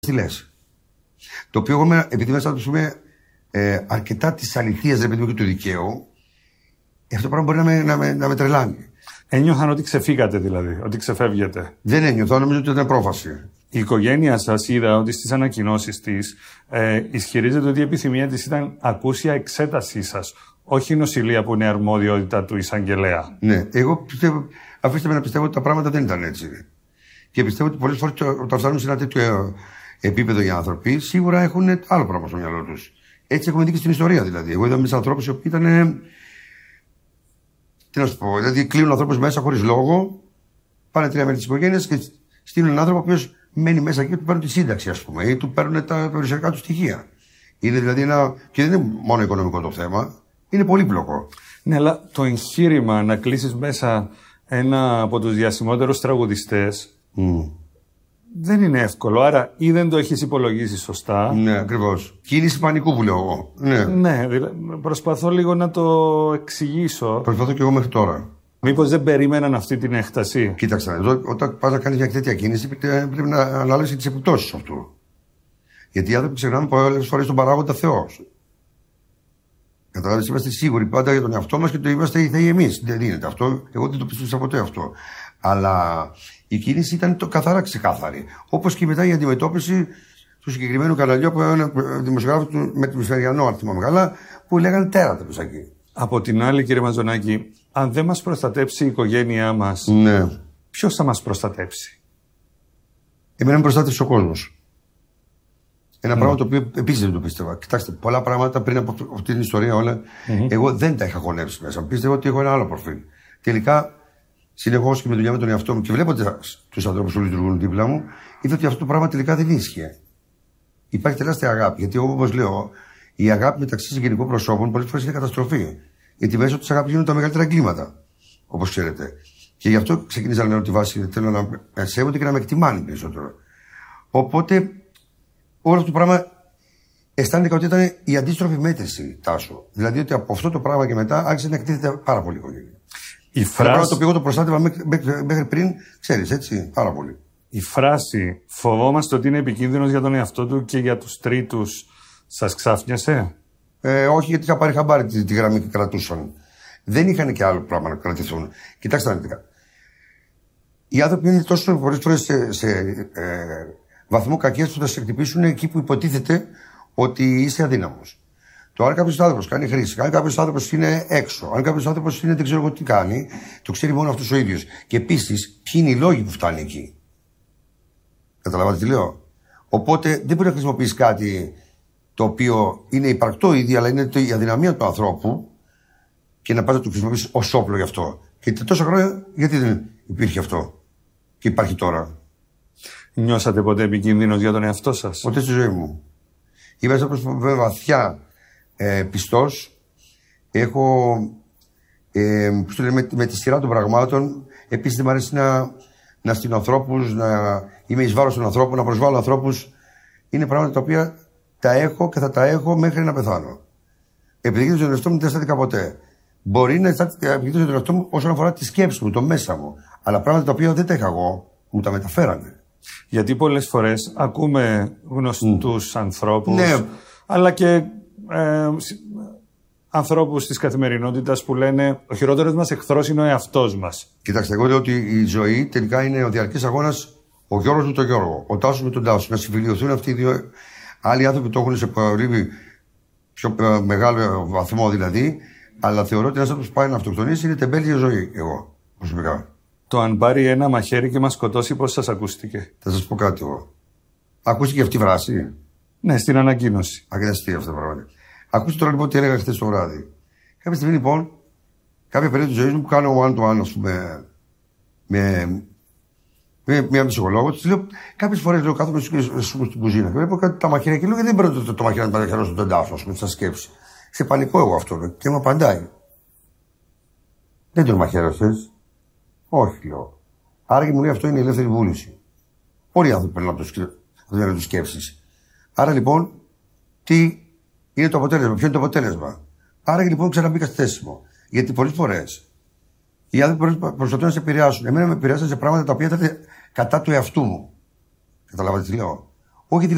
Τι λες. Το οποίο εγώ επειδή μέσα του πούμε αρκετά τη αληθεία και του δικαίου, αυτό το πράγμα μπορεί να με τρελάνει. Ένιωθαν ότι ξεφύγατε δηλαδή, ότι ξεφεύγετε. Δεν ένιωθα, νομίζω ότι ήταν πρόφαση. Η οικογένεια σας είδα ότι στις ανακοινώσεις της ισχυρίζεται ότι η επιθυμία της ήταν ακούσια εξέτασή σας, όχι νοσηλεία που είναι αρμοδιότητα του εισαγγελέα. Ναι, εγώ πιστεύω, αφήστε με να πιστεύω ότι τα πράγματα δεν ήταν έτσι. Και πιστεύω ότι πολλές φορές όταν φτάνουν σε ένα τέτοιο επίπεδο οι άνθρωποι, σίγουρα έχουν άλλο πράγμα στο μυαλό τους. Έτσι έχουμε δει και στην ιστορία δηλαδή. Εγώ είδα μέσα ανθρώπους οι οποίοι ήταν. Τι να σου πω, δηλαδή κλείνουν ανθρώπους μέσα χωρίς λόγο, πάνε 3 μέρη της οικογένειας και στείλουν έναν άνθρωπο ο οποίος μένει μέσα και του παίρνουν τη σύνταξη, ας πούμε, ή του παίρνουν τα περιουσιακά του στοιχεία. Είναι δηλαδή ένα. Και δεν είναι μόνο οικονομικό το θέμα, είναι πολύπλοκο. Ναι, αλλά το εγχείρημα να κλείσεις μέσα ένα από τους διασημότερους τραγουδιστές δεν είναι εύκολο. Άρα ή δεν το έχεις υπολογίσει σωστά. Ναι, ακριβώς. Κίνηση πανικού που λέω εγώ. Ναι, προσπαθώ λίγο να το εξηγήσω. Προσπαθώ και εγώ μέχρι τώρα. Μήπως δεν περίμεναν αυτή την έκταση. Κοίταξε, όταν πας να κάνεις μια τέτοια κίνηση, πρέπει να αναλύσεις τις επιπτώσεις αυτού. Γιατί οι άνθρωποι ξεχνάμε πολλές φορές τον παράγοντα Θεό. Καταλάβεις, είμαστε σίγουροι πάντα για τον εαυτό μας και το είμαστε οι θεοί εμείς. Δεν είναι αυτό. Εγώ δεν το πίστεψα ποτέ αυτό. Αλλά η κίνηση ήταν καθαρά ξεκάθαρη. Όπως και μετά η αντιμετώπιση του συγκεκριμένου καναλιού από έναν δημοσιογράφο με το Μεσημεριανό, αν θυμάμαι καλά, που λέγανε τέρατα τους εκεί. Από την άλλη, κύριε Μαζονάκη, αν δεν μας προστατέψει η οικογένειά μας, ναι, ποιος θα μας προστατέψει? Εμένα με προστάτευσε ο κόσμος. Ένα πράγμα το οποίο επίσης δεν το πίστευα. Κοιτάξτε, πολλά πράγματα πριν από αυτή την ιστορία όλα, εγώ δεν τα είχα χωνέψει μέσα. Πίστευα ότι έχω ένα άλλο προφίλ. Τελικά, συνεχώς και με δουλειά με τον εαυτό μου και βλέποντας τους ανθρώπους που λειτουργούν δίπλα μου, είδα ότι αυτό το πράγμα τελικά δεν ίσχυε. Υπάρχει τεράστια αγάπη. Γιατί, όπως λέω, η αγάπη μεταξύ συγγενικών προσώπων πολλές φορές είναι καταστροφή. Γιατί μέσω της αγάπης γίνονται τα μεγαλύτερα εγκλήματα. Όπως ξέρετε. Και γι' αυτό ξεκίνησα να λέω τη βάση. Θέλω να με σέβονται και να με εκτιμάνε περισσότερο. Οπότε, όλο αυτό το πράγμα αισθάνεται ότι ήταν η αντίστροφη μέτρηση, Τάσο. Δηλαδή ότι από αυτό το πράγμα και μετά άρχισε να εκτίθεται πάρα πολύ η οικογένεια. Η φράση. Το οποίο εγώ το προστάτευα μέχρι πριν, ξέρεις, έτσι, πάρα πολύ. Η φράση «φοβόμαστε ότι είναι επικίνδυνος για τον εαυτό του και για τους τρίτους» σας ξάφνιασε? Όχι, γιατί είχα πάρει χαμπάρι τη γραμμή και κρατούσαν. Δεν είχαν και άλλο πράγμα να κρατηθούν. Κοιτάξτε αναλυτικά. Οι άνθρωποι είναι τόσο πολλές φορές σε βαθμό κακίας που θα σε χτυπήσουν εκεί που υποτίθεται ότι είσαι αδύναμος. Το αν κάποιος άνθρωπος κάνει χρήση, αν κάποιος άνθρωπος είναι έξω, αν κάποιος άνθρωπος είναι δεν ξέρω εγώ τι κάνει, το ξέρει μόνο αυτός ο ίδιος. Και επίσης, ποιοι είναι οι λόγοι που φτάνει εκεί. Καταλαβαίνετε τι λέω. Οπότε δεν μπορεί να χρησιμοποιήσει κάτι το οποίο είναι υπαρκτό ήδη, αλλά είναι η αδυναμία του ανθρώπου και να πας να το χρησιμοποιήσει ως όπλο γι' αυτό. Και τόσα χρόνια, γιατί δεν υπήρχε αυτό και υπάρχει τώρα. Νιώσατε ποτέ επικίνδυνος για τον εαυτό σας? Ποτέ στη ζωή μου. Είμαι άνθρωπος βαθιά πιστός. Έχω με τη σειρά των πραγμάτων. Επίσης δεν μου αρέσει να στείλω ανθρώπους, να είμαι εις βάρος των ανθρώπων, να προσβάλλω ανθρώπους. Είναι πράγματα τα οποία τα έχω και θα τα έχω μέχρι να πεθάνω. Επιδικήσω τον εαυτό μου δεν αισθάνθηκα ποτέ. Μπορεί να επιδικήσω τον εαυτό μου όσον αφορά τη σκέψη μου, το μέσα μου. Αλλά πράγματα τα οποία δεν τα είχα εγώ, μου τα μεταφέρανε. Γιατί πολλές φορές ακούμε γνωστούς ανθρώπους, ναι, αλλά και ανθρώπους της καθημερινότητας που λένε ο χειρότερος μας εχθρός είναι ο εαυτός μας. Κοιτάξτε, εγώ λέω ότι η ζωή τελικά είναι ο διαρκής αγώνας, ο Γιώργος με τον Γιώργο, ο Τάσος με τον Τάσο. Να συμφιλειωθούν αυτοί οι δύο. Άλλοι άνθρωποι το έχουν σε πολύ πιο μεγάλο βαθμό δηλαδή, αλλά θεωρώ ότι ένας άνθρωπος που πάει να αυτοκτονήσει είναι τεμπέλη ζωή, εγώ προσωπικά. Το αν πάρει ένα μαχαίρι και μας σκοτώσει, πώς σας ακούστηκε? Θα σας πω κάτι εγώ. Ακούστηκε αυτή η φράση? Ναι, στην ανακοίνωση. Αγναστή αυτό το πράγμα. Ακούστε τώρα λοιπόν τι έλεγα χθες το βράδυ. Κάποια στιγμή λοιπόν, κάποια περίοδο της ζωής μου που κάνω one-to-one, ας πούμε, με μια ψυχολόγο, της λέω κάποιες φορές λέω κάθομαι στην κουζίνα και βλέπω κάτι τα μαχαίρια και λέω γιατί δεν παίρνω το μαχαίρι να παραχαιρώσω τον τάφο, ας πούμε, στα σκέψη. Σε πανικό εγώ αυτό και μου απαντάει. Δεν τον μαχαίρωσες? Όχι, λέω. Άρα και μου λέει αυτό είναι η ελεύθερη βούληση. Όλοι οι άνθρωποι περνάνε από τις σκέψεις. Άρα λοιπόν, τι είναι το αποτέλεσμα, ποιο είναι το αποτέλεσμα. Άρα και λοιπόν ξαναμπήκα στη θέση μου. Γιατί πολλές φορές οι άνθρωποι προσπαθούν να σε επηρεάσουν. Εμένα με επηρεάσαν σε πράγματα τα οποία ήταν κατά του εαυτού μου. Καταλάβατε τι λέω? Όχι